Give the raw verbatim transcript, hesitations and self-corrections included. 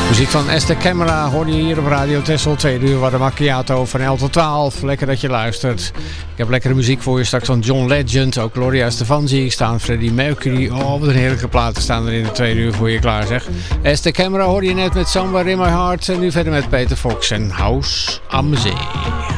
Muziek van Esther Camera hoor je hier op Radio Texel. Tweede uur waar de macchiato van elf tot twaalf. Lekker dat je luistert. Ik heb lekkere muziek voor je straks van John Legend. Ook Gloria Estefan zie ik staan. Freddie Mercury. Oh, wat een heerlijke platen staan er in de tweede uur voor je klaar zeg. Esther Camera hoorde je net met Somewhere in My Heart. En nu verder met Peter Fox en House am Zee.